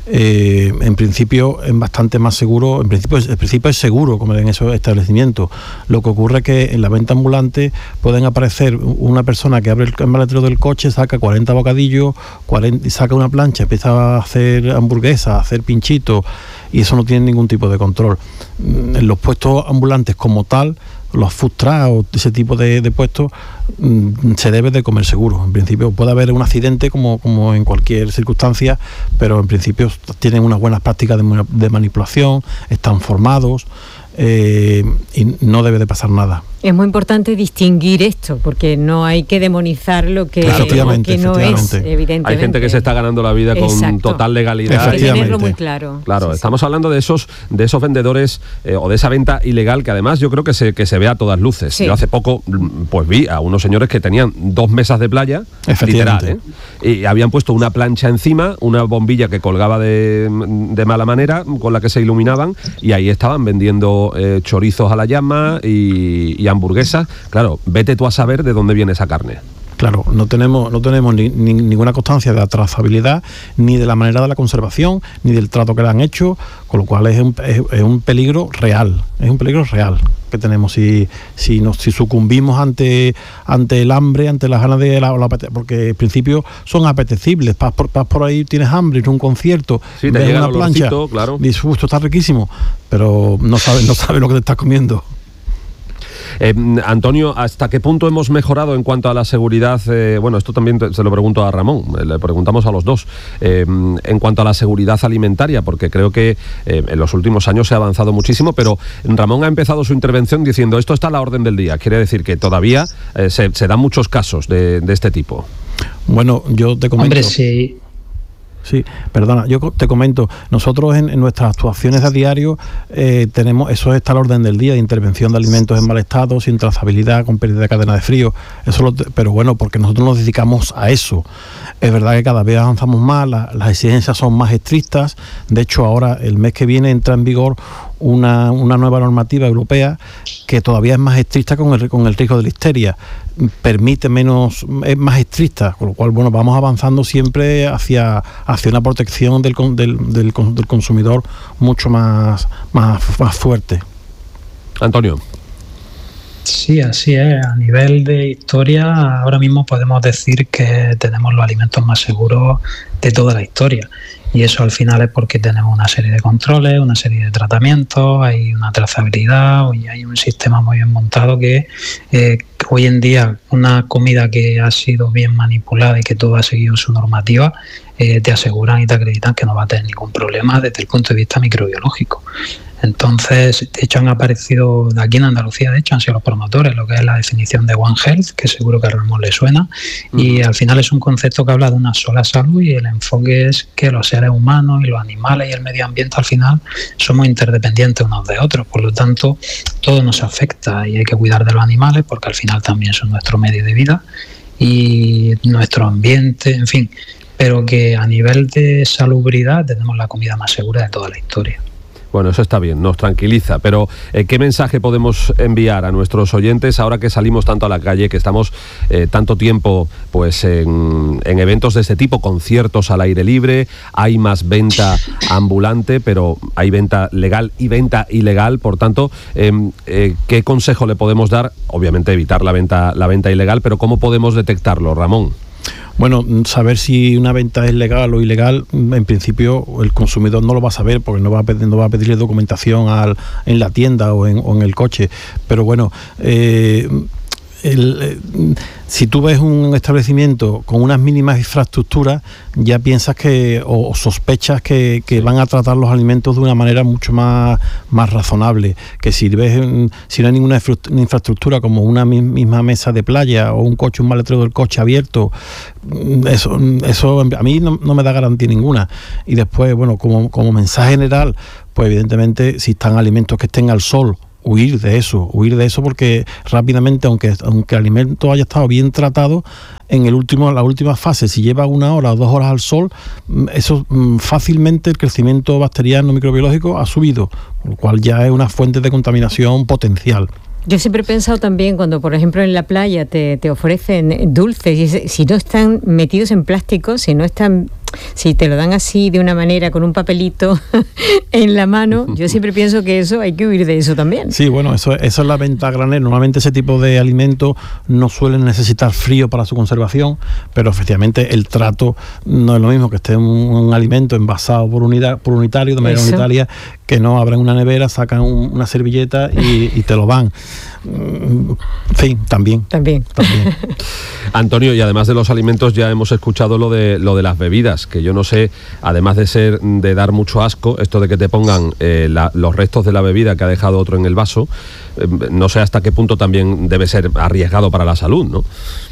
Eh, en principio es bastante más seguro, en principio, en principio es seguro comer en esos establecimientos. Lo que ocurre es que en la venta ambulante pueden aparecer una persona que abre el maletero del coche, saca cuarenta bocadillos, cuarenta, saca una plancha, empieza a hacer hamburguesas, a hacer pinchitos, y eso no tiene ningún tipo de control. En los puestos ambulantes como tal, los food trucks o ese tipo de, de puestos, mmm, se debe de comer seguro. En principio puede haber un accidente como, como en cualquier circunstancia, pero en principio tienen unas buenas prácticas de, de manipulación, están formados eh, y no debe de pasar nada. Es muy importante distinguir esto, porque no hay que demonizar lo que, claro, lo que no es, evidentemente. Hay gente que se está ganando la vida con Exacto. total legalidad. Hay que tenerlo muy claro. Claro, sí, estamos sí. hablando de esos de esos vendedores eh, o de esa venta ilegal que además yo creo que se, que se ve a todas luces. Sí. Yo hace poco pues vi a unos señores que tenían dos mesas de playa, literal, ¿eh? Y habían puesto una plancha encima, una bombilla que colgaba de, de mala manera, con la que se iluminaban, y ahí estaban vendiendo eh, chorizos a la llama y, y hamburguesas. Claro, vete tú a saber de dónde viene esa carne. Claro, no tenemos no tenemos ni, ni, ninguna constancia de la trazabilidad, ni de la manera de la conservación, ni del trato que le han hecho, con lo cual es un, es, es un peligro real, es un peligro real que tenemos si si nos si sucumbimos ante ante el hambre, ante las ganas de la, la porque en principio son apetecibles. Vas por, vas por ahí, tienes hambre, en un concierto, sí, ves una plancha, claro. Dices, esto está riquísimo, pero no sabes no sabes lo que te estás comiendo. Eh, Antonio, ¿hasta qué punto hemos mejorado en cuanto a la seguridad? Eh, bueno, esto también te, se lo pregunto a Ramón, eh, le preguntamos a los dos, eh, en cuanto a la seguridad alimentaria, porque creo que eh, en los últimos años se ha avanzado muchísimo, pero Ramón ha empezado su intervención diciendo esto está a la orden del día. Quiere decir que todavía eh, se, se dan muchos casos de, de este tipo. Bueno, yo te comento... Hombre, sí... Sí, perdona, yo te comento, nosotros en, en nuestras actuaciones a diario eh, tenemos, eso está al orden del día, de intervención de alimentos en mal estado, sin trazabilidad, con pérdida de cadena de frío, eso lo, pero bueno, porque nosotros nos dedicamos a eso. Es verdad que cada vez avanzamos más, la, las exigencias son más estrictas, de hecho ahora el mes que viene entra en vigor una, una nueva normativa europea que todavía es más estricta con el, con el riesgo de listeria, permite menos, es más estricta, con lo cual bueno, vamos avanzando siempre hacia, hacia una protección del, del, del, del consumidor mucho más, más, más fuerte. Antonio. Sí, así es. A nivel de historia, ahora mismo podemos decir que tenemos los alimentos más seguros de toda la historia. Y eso al final es porque tenemos una serie de controles, una serie de tratamientos, hay una trazabilidad y hay un sistema muy bien montado que eh, hoy en día una comida que ha sido bien manipulada y que todo ha seguido su normativa, eh, te aseguran y te acreditan que no va a tener ningún problema desde el punto de vista microbiológico. Entonces, de hecho han aparecido, de aquí en Andalucía, de hecho han sido los promotores, lo que es la definición de One Health, que seguro que a Ramón le suena, uh-huh. Y al final es un concepto que habla de una sola salud y el enfoque es que los seres humanos y los animales y el medio ambiente al final somos interdependientes unos de otros, por lo tanto todo nos afecta y hay que cuidar de los animales porque al final también son nuestro medio de vida y nuestro ambiente, en fin, pero que a nivel de salubridad tenemos la comida más segura de toda la historia. Bueno, eso está bien, nos tranquiliza, pero eh, ¿qué mensaje podemos enviar a nuestros oyentes ahora que salimos tanto a la calle, que estamos eh, tanto tiempo pues en, en eventos de este tipo, conciertos al aire libre, hay más venta ambulante, pero hay venta legal y venta ilegal, por tanto, eh, eh, ¿qué consejo le podemos dar? Obviamente evitar la venta, la venta ilegal, pero ¿cómo podemos detectarlo, Ramón? Bueno, saber si una venta es legal o ilegal, en principio el consumidor no lo va a saber porque no va a pedir, no va a pedirle documentación al, en la tienda o en, o en el coche. Pero bueno, eh, el, eh, si tú ves un establecimiento con unas mínimas infraestructuras, ya piensas que o, o sospechas que, que van a tratar los alimentos de una manera mucho más, más razonable, que si ves si no hay ninguna infraestructura como una misma mesa de playa o un coche, un maletero del coche abierto, eso, eso a mí no, no me da garantía ninguna. Y después, bueno, como, como mensaje general, pues evidentemente si están alimentos que estén al sol, huir de eso, huir de eso porque rápidamente, aunque, aunque el alimento haya estado bien tratado, en el último, la última fase, si lleva una hora o dos horas al sol, eso fácilmente el crecimiento bacteriano microbiológico ha subido, lo cual ya es una fuente de contaminación potencial. Yo siempre he pensado también cuando, por ejemplo, en la playa te, te ofrecen dulces, y si no están metidos en plástico, si no están, si te lo dan así de una manera con un papelito en la mano, yo siempre pienso que eso hay que huir de eso también. Sí, bueno, eso, eso es la venta a granel. Normalmente ese tipo de alimentos no suelen necesitar frío para su conservación, pero efectivamente el trato no es lo mismo que esté un, un alimento envasado por unidad, por unitario, de manera eso. unitaria, que no abren una nevera, sacan un, una servilleta y, y te lo van. En fin, también. También. también. Antonio, y además de los alimentos ya hemos escuchado lo de lo de las bebidas, que yo no sé, además de ser de dar mucho asco, esto de que te pongan eh, la, los restos de la bebida que ha dejado otro en el vaso, eh, no sé hasta qué punto también debe ser arriesgado para la salud, ¿no?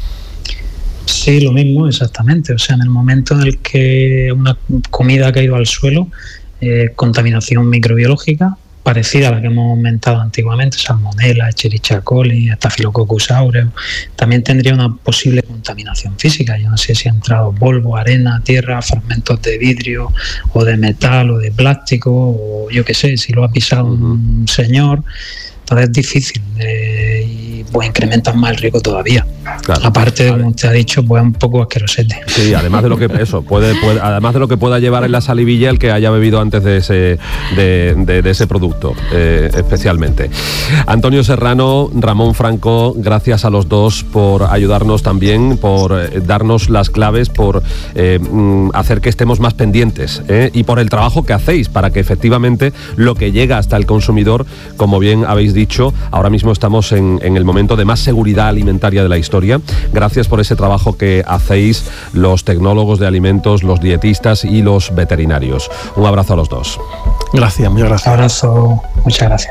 Sí, lo mismo, exactamente. O sea, en el momento en el que una comida ha caído al suelo, eh, contaminación microbiológica parecida a la que hemos aumentado antiguamente, Salmonella, Escherichia coli, Staphylococcus aureus, también tendría una posible contaminación física. Yo no sé si ha entrado polvo, arena, tierra, fragmentos de vidrio o de metal o de plástico, o yo qué sé, si lo ha pisado uh-huh. un señor. Entonces es difícil eh, y pues incrementan más el riesgo todavía. Claro. Aparte de, como usted ha dicho, pues un poco asquerosete. Sí, además de lo que eso puede, puede además de lo que pueda llevar en la salivilla el que haya bebido antes de ese de, de, de ese producto, eh, especialmente. Antonio Serrano, Ramón Franco, gracias a los dos por ayudarnos también, por eh, darnos las claves, por eh, hacer que estemos más pendientes eh, y por el trabajo que hacéis para que efectivamente lo que llega hasta el consumidor, como bien habéis dicho, ahora mismo estamos en, en el momento de más seguridad alimentaria de la historia. Gracias por ese trabajo que hacéis los tecnólogos de alimentos, los dietistas y los veterinarios. Un abrazo a los dos. Gracias, muchas gracias. Un abrazo, muchas gracias.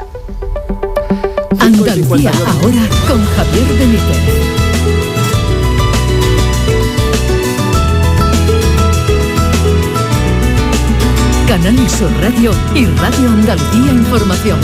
Andalucía ahora con Javier Benítez. Canal Sur Radio y Radio Andalucía Información.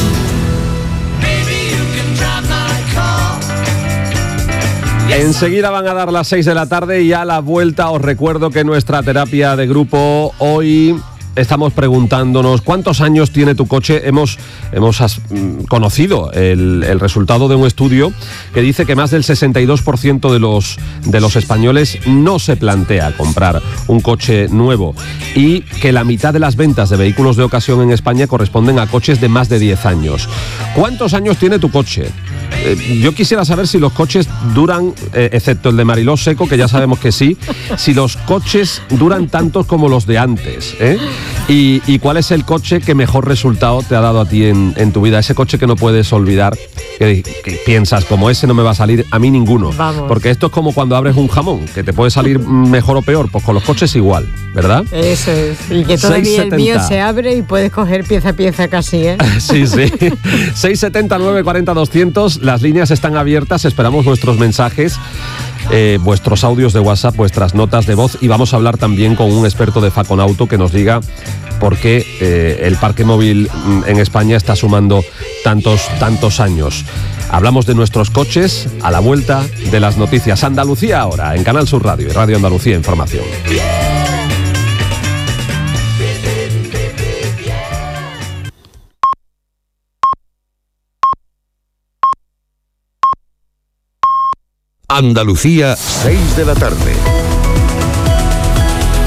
Enseguida van a dar las seis de la tarde y a la vuelta os recuerdo que nuestra terapia de grupo hoy estamos preguntándonos cuántos años tiene tu coche. Hemos, hemos as, conocido el, el resultado de un estudio que dice que más del sesenta y dos por ciento de los, de los españoles no se plantea comprar un coche nuevo y que la mitad de las ventas de vehículos de ocasión en España corresponden a coches de más de diez años. ¿Cuántos años tiene tu coche? Eh, yo quisiera saber si los coches duran, eh, excepto el de Mariló Seco, que ya sabemos que sí, si los coches duran tantos como los de antes, ¿eh? Y, y cuál es el coche que mejor resultado te ha dado a ti en, en tu vida, ese coche que no puedes olvidar, que, que piensas, como ese no me va a salir a mí ninguno. Vamos. Porque esto es como cuando abres un jamón, que te puede salir mejor o peor, pues con los coches igual, ¿verdad? Eso es, y que todavía el mío se abre y puedes coger pieza a pieza casi, ¿eh? Sí, sí. seis setenta, nueve cuarenta, doscientos, las líneas están abiertas, esperamos vuestros mensajes. Eh, vuestros audios de WhatsApp, vuestras notas de voz, y vamos a hablar también con un experto de Faconauto que nos diga por qué eh, el parque móvil en España está sumando tantos, tantos años. Hablamos de nuestros coches a la vuelta de las noticias. Andalucía ahora, en Canal Sur Radio y Radio Andalucía Información. Andalucía, seis de la tarde.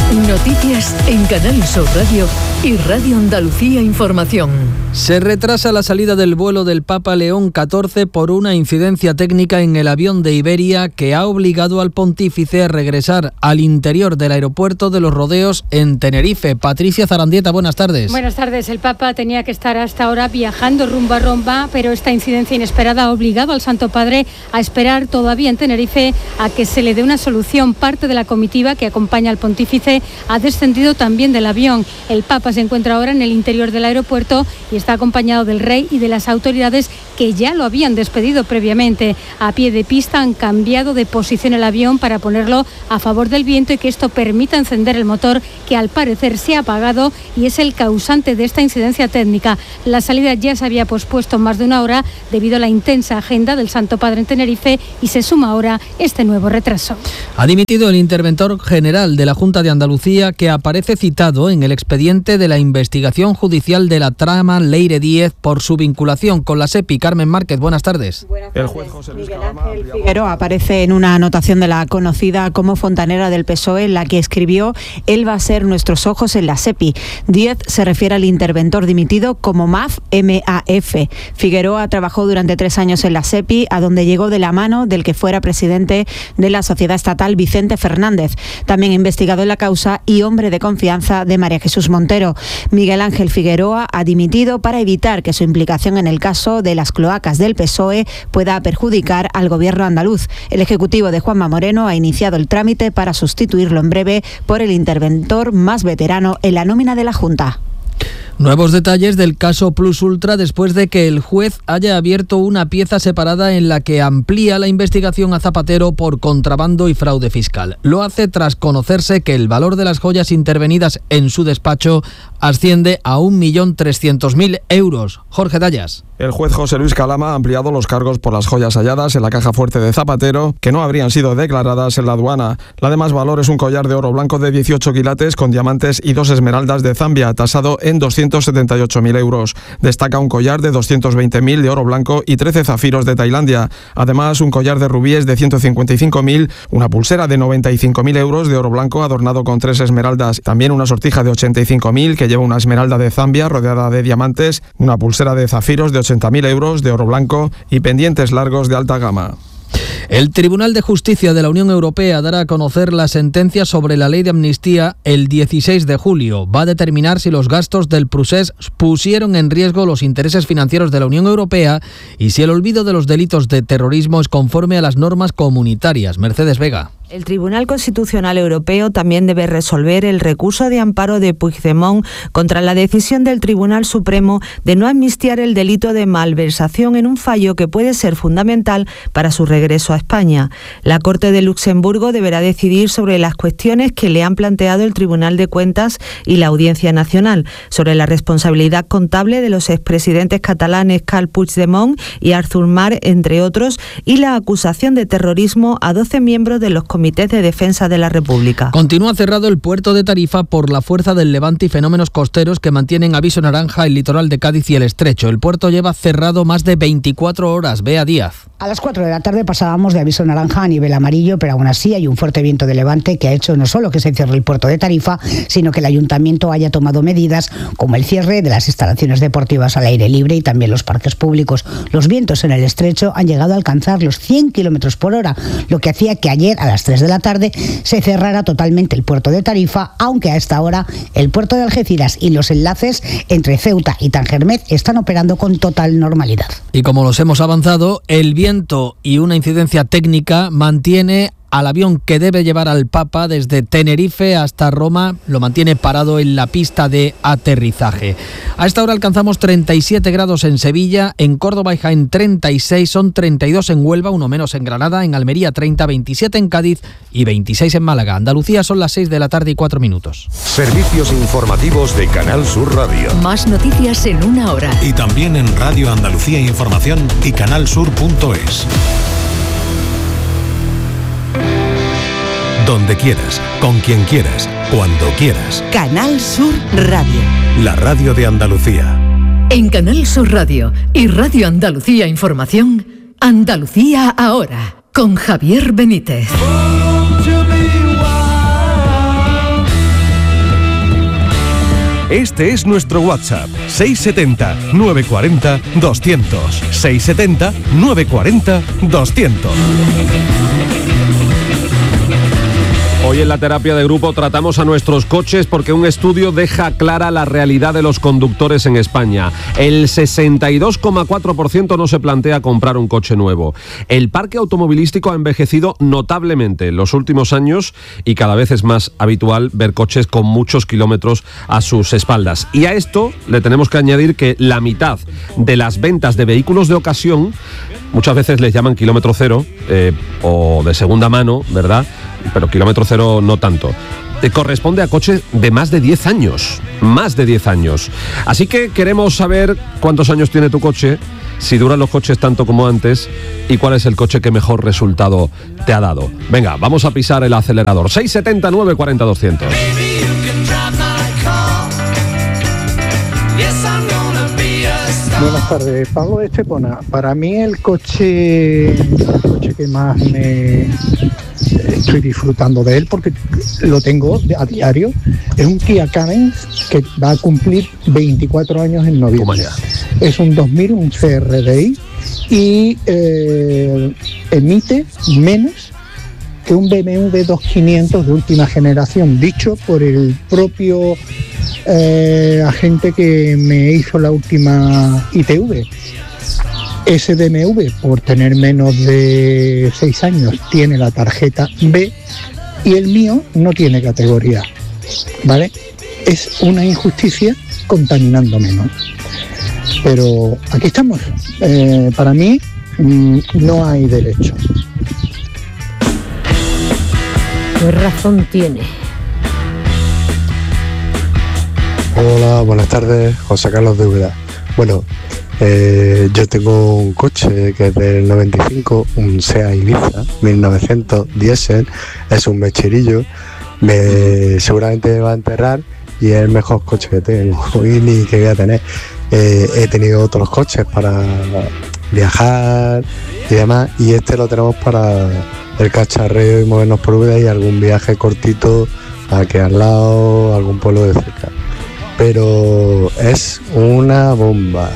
Noticias en Canal Sur Radio y Radio Andalucía Información. Se retrasa la salida del vuelo del Papa León catorce por una incidencia técnica en el avión de Iberia que ha obligado al pontífice a regresar al interior del aeropuerto de Los Rodeos en Tenerife. Patricia Zarandieta, buenas tardes. Buenas tardes. El Papa tenía que estar hasta ahora viajando rumbo a Roma, pero esta incidencia inesperada ha obligado al Santo Padre a esperar todavía en Tenerife a que se le dé una solución. Parte de la comitiva que acompaña al pontífice ha descendido también del avión. El Papa se encuentra ahora en el interior del aeropuerto y está acompañado del rey y de las autoridades que ya lo habían despedido previamente. A pie de pista han cambiado de posición el avión para ponerlo a favor del viento y que esto permita encender el motor, que al parecer se ha apagado y es el causante de esta incidencia técnica. La salida ya se había pospuesto más de una hora debido a la intensa agenda del Santo Padre en Tenerife y se suma ahora este nuevo retraso. Ha dimitido el interventor general de la Junta de Andalucía, que aparece citado en el expediente de la investigación judicial de la trama Leire Díez por su vinculación con la SEPI. Carmen Márquez, buenas tardes. Buenas tardes. El juez José Luis Calama Figueroa aparece en una anotación de la conocida como Fontanera del P S O E, en la que escribió: él va a ser nuestros ojos en la SEPI. Díez se refiere al interventor dimitido como M A F, M A F. Figueroa trabajó durante tres años en la SEPI, a donde llegó de la mano del que fuera presidente de la sociedad estatal, Vicente Fernández, también investigado en la causa y hombre de confianza de María Jesús Montero. Miguel Ángel Figueroa ha dimitido para evitar que su implicación en el caso de las cloacas del P S O E pueda perjudicar al gobierno andaluz. El ejecutivo de Juanma Moreno ha iniciado el trámite para sustituirlo en breve por el interventor más veterano en la nómina de la Junta. Nuevos detalles del caso Plus Ultra después de que el juez haya abierto una pieza separada en la que amplía la investigación a Zapatero por contrabando y fraude fiscal. Lo hace tras conocerse que el valor de las joyas intervenidas en su despacho asciende a un millón trescientos mil euros. Jorge Dallas. El juez José Luis Calama ha ampliado los cargos por las joyas halladas en la caja fuerte de Zapatero, que no habrían sido declaradas en la aduana. La de más valor es un collar de oro blanco de dieciocho quilates con diamantes y dos esmeraldas de Zambia, tasado en doscientos setenta y ocho mil euros. Destaca un collar de doscientos veinte mil de oro blanco y trece zafiros de Tailandia. Además, un collar de rubíes de ciento cincuenta y cinco mil, una pulsera de noventa y cinco mil euros de oro blanco adornado con tres esmeraldas. También una sortija de ochenta y cinco mil que lleva una esmeralda de Zambia rodeada de diamantes, una pulsera de zafiros de ochenta mil euros de oro blanco y pendientes largos de alta gama. El Tribunal de Justicia de la Unión Europea dará a conocer la sentencia sobre la ley de amnistía el dieciséis de julio. Va a determinar si los gastos del procés pusieron en riesgo los intereses financieros de la Unión Europea y si el olvido de los delitos de terrorismo es conforme a las normas comunitarias. Mercedes Vega. El Tribunal Constitucional Europeo también debe resolver el recurso de amparo de Puigdemont contra la decisión del Tribunal Supremo de no amnistiar el delito de malversación en un fallo que puede ser fundamental para su regreso a España. La Corte de Luxemburgo deberá decidir sobre las cuestiones que le han planteado el Tribunal de Cuentas y la Audiencia Nacional, sobre la responsabilidad contable de los expresidentes catalanes Carles Puigdemont y Artur Mas, entre otros, y la acusación de terrorismo a doce miembros de los comités de defensa de la República. Continúa cerrado el puerto de Tarifa por la fuerza del levante y fenómenos costeros que mantienen aviso naranja el litoral de Cádiz y el Estrecho. El puerto lleva cerrado más de veinticuatro horas. Bea Díaz. A las cuatro de la tarde pasábamos de aviso naranja a nivel amarillo, pero aún así hay un fuerte viento de levante que ha hecho no solo que se cierre el puerto de Tarifa, sino que el ayuntamiento haya tomado medidas como el cierre de las instalaciones deportivas al aire libre y también los parques públicos. Los vientos en el Estrecho han llegado a alcanzar los cien kilómetros por hora, lo que hacía que ayer a las tres de la tarde se cerrara totalmente el puerto de Tarifa, aunque a esta hora el puerto de Algeciras y los enlaces entre Ceuta y Tangermet están operando con total normalidad. Y como los hemos avanzado, el viento y una incidencia técnica mantiene al avión que debe llevar al Papa desde Tenerife hasta Roma, lo mantiene parado en la pista de aterrizaje. A esta hora alcanzamos treinta y siete grados en Sevilla, en Córdoba y Jaén treinta y seis, son treinta y dos en Huelva, uno menos en Granada, en Almería treinta, veintisiete en Cádiz y veintiséis en Málaga. Andalucía son las seis de la tarde y cuatro minutos. Servicios informativos de Canal Sur Radio. Más noticias en una hora. Y también en Radio Andalucía Información y canalsur punto es. Donde quieras, con quien quieras, cuando quieras. Canal Sur Radio. La radio de Andalucía. En Canal Sur Radio y Radio Andalucía Información, Andalucía ahora, con Javier Benítez. Este es nuestro WhatsApp, seis setenta, nueve cuarenta, doscientos. seis setenta, nueve cuarenta, doscientos. Hoy en la terapia de grupo tratamos a nuestros coches porque un estudio deja clara la realidad de los conductores en España. El sesenta y dos coma cuatro por ciento no se plantea comprar un coche nuevo. El parque automovilístico ha envejecido notablemente en los últimos años y cada vez es más habitual ver coches con muchos kilómetros a sus espaldas. Y a esto le tenemos que añadir que la mitad de las ventas de vehículos de ocasión, muchas veces les llaman kilómetro cero eh, o de segunda mano, ¿verdad? Pero kilómetro cero no tanto. Eh, corresponde a coches de más de diez años. Más de diez años. Así que queremos saber cuántos años tiene tu coche, si duran los coches tanto como antes y cuál es el coche que mejor resultado te ha dado. Venga, vamos a pisar el acelerador. seis setenta, nueve cuarenta, doscientos. Buenas tardes, Pablo de Estepona. Para mí el coche, el coche que más me estoy disfrutando de él porque lo tengo a diario, es un Kia Cadence que va a cumplir veinticuatro años en noviembre. Es un dos mil, un C R D I y eh, emite menos que un B M W dos mil quinientos de última generación, dicho por el propio eh, agente que me hizo la última I T V. Ese B M W, por tener menos de seis años, tiene la tarjeta B y el mío no tiene categoría, ¿vale? Es una injusticia contaminando menos. Pero aquí estamos. Eh, para mí mmm, no hay derecho. ¿Qué razón tiene? Hola, buenas tardes, José Carlos de Úbeda. Bueno, eh, yo tengo un coche que es del noventa y cinco, un Seat Ibiza mil novecientos diésel, es un mecherillo, me, seguramente me va a enterrar y es el mejor coche que tengo y ni que voy a tener. Eh, he tenido otros coches para viajar y demás, y este lo tenemos para el cacharreo y movernos por Úbeda y algún viaje cortito aquí al lado, algún pueblo de cerca. Pero es una bomba.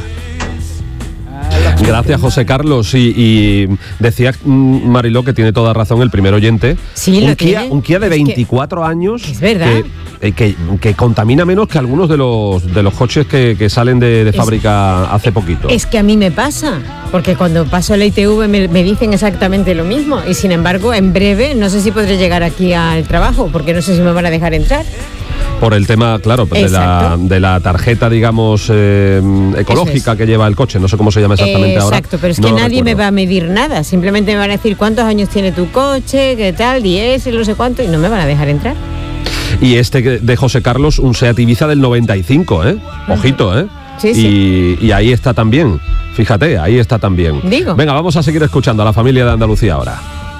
Gracias, José Carlos. Y, y decía Mariló que tiene toda razón el primer oyente. Sí, un, lo Kia, tiene. un Kia de Es veinticuatro años. Es verdad. Que, que, que contamina menos que algunos de los de los coches que, que salen de, de fábrica es, hace poquito. Es que a mí me pasa, porque cuando paso la I T V me, me dicen exactamente lo mismo. Y sin embargo, en breve no sé si podré llegar aquí al trabajo, porque no sé si me van a dejar entrar. Por el tema, claro, de la, de la tarjeta, digamos, eh, ecológica es. que lleva el coche. No sé cómo se llama exactamente eh, ahora. Exacto, pero es no que nadie recuerdo. me va a medir nada. Simplemente me van a decir cuántos años tiene tu coche, qué tal, diez, no sé cuánto, y no me van a dejar entrar. Y este de José Carlos, un Seat Ibiza del noventa y cinco, ¿eh? Ojito, ¿eh? Sí, sí. Y, y ahí está también. Fíjate, ahí está también. Digo. Venga, vamos a seguir escuchando a la familia de Andalucía ahora.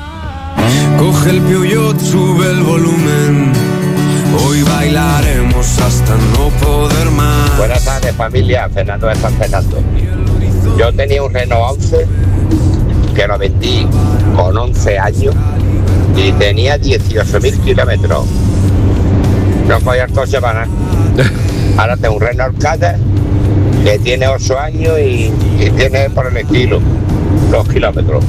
Coge el Peugeot, sube el volumen. Hoy bailaremos hasta no poder más. Buenas tardes, familia. Fernando de San Fernando. Yo tenía un Renault once que lo vendí con once años y tenía dieciocho mil kilómetros. No cogía el coche para nada. Ahora tengo un Renault Kadett que tiene ocho años y, y tiene por el estilo los kilómetros.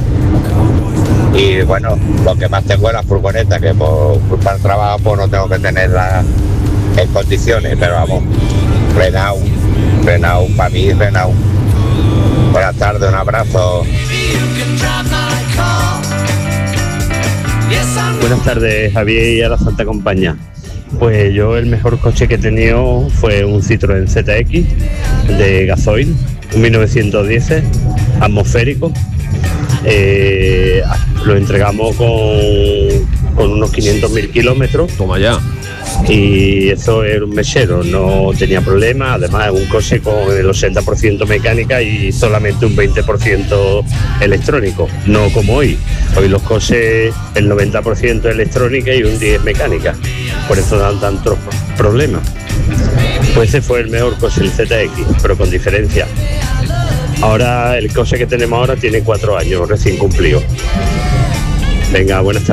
Y bueno, lo que más tengo es la furgoneta, que por culpa del trabajo pues no tengo que tenerla en condiciones, pero vamos, Renault, Renault, para mí Renault. Buenas tardes, un abrazo. Buenas tardes, Javier, y a la Santa Compañía. Pues yo el mejor coche que he tenido fue un Citroën Z X de gasoil, un mil novecientos diez, atmosférico. Eh, lo entregamos con, con unos quinientos mil kilómetros. Toma ya. Y eso era un mechero, no tenía problema. Además es un coche con el ochenta por ciento mecánica y solamente un veinte por ciento electrónico, no como hoy. Hoy los coches el noventa por ciento electrónica y un diez por ciento mecánica, por eso dan tantos problemas. Pues ese fue el mejor coche, el Z X, pero con diferencia. Ahora el coche que tenemos ahora tiene cuatro años recién cumplido. Venga, buenas tardes.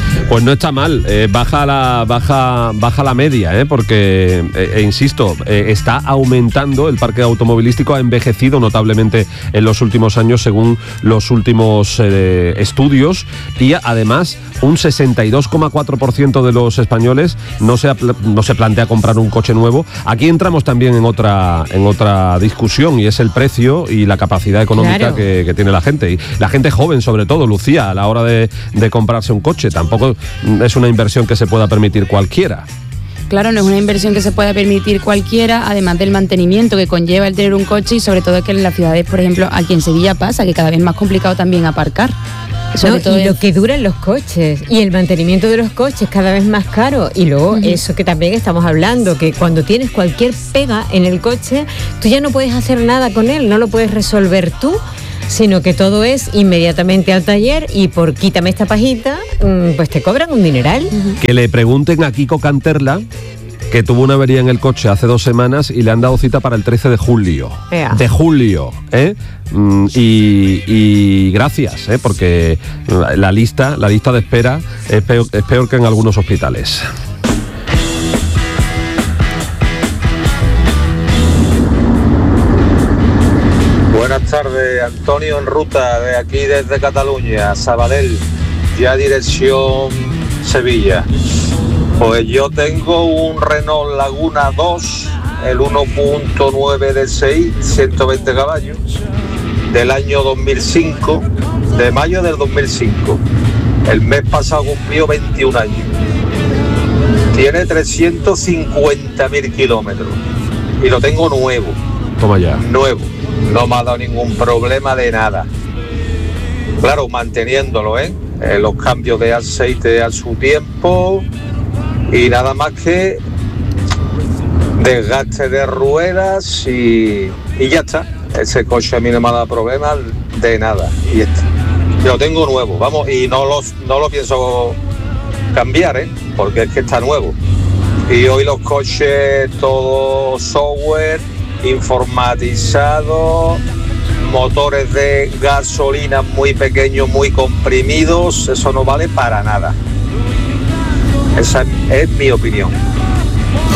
Pues no está mal, eh, baja la baja baja la media, ¿eh? porque, eh, eh, insisto, eh, está aumentando, el parque automovilístico ha envejecido notablemente en los últimos años según los últimos eh, estudios, y además un sesenta y dos coma cuatro por ciento de los españoles no se, no se plantea comprar un coche nuevo. Aquí entramos también en otra, en otra discusión, y es el precio y la capacidad económica claro. que, que tiene la gente, y la gente joven sobre todo, Lucía, a la hora de, de comprarse un coche. Tampoco es una inversión que se pueda permitir cualquiera. Claro, no es una inversión que se pueda permitir cualquiera, además del mantenimiento que conlleva el tener un coche, y sobre todo que en las ciudades, por ejemplo, aquí en Sevilla pasa, que cada vez es más complicado también aparcar. No, y lo que duran los coches y el mantenimiento de los coches cada vez más caro, y luego uh-huh. eso que también estamos hablando, que cuando tienes cualquier pega en el coche, tú ya no puedes hacer nada con él, no lo puedes resolver tú, sino que todo es inmediatamente al taller, y por quítame esta pajita, pues te cobran un dineral. Uh-huh. Que le pregunten a Kiko Canterla, que tuvo una avería en el coche hace dos semanas y le han dado cita para el trece de julio. Ea. De julio, ¿eh? Y, y gracias, ¿eh? Porque la lista, la lista de espera es peor, es peor que en algunos hospitales. Buenas tardes, Antonio en ruta de aquí desde Cataluña, Sabadell, ya dirección Sevilla. Pues yo tengo un Renault Laguna dos, el uno punto nueve D S I, ciento veinte caballos, del año dos mil cinco, de mayo del dos mil cinco. El mes pasado cumplió veintiún años. Tiene trescientos cincuenta mil kilómetros y lo tengo nuevo. Toma ya. Nuevo. No me ha dado ningún problema de nada. Claro, manteniéndolo, ¿eh? eh los cambios de aceite a su tiempo y nada más que desgaste de ruedas y, y ya está. Ese coche a mí no me ha dado problema de nada. Y está. Lo tengo nuevo, vamos, y no lo, no lo pienso cambiar, ¿eh? Porque es que está nuevo. Y hoy los coches, todo software, informatizado, motores de gasolina muy pequeños, muy comprimidos, eso no vale para nada. Esa es mi opinión.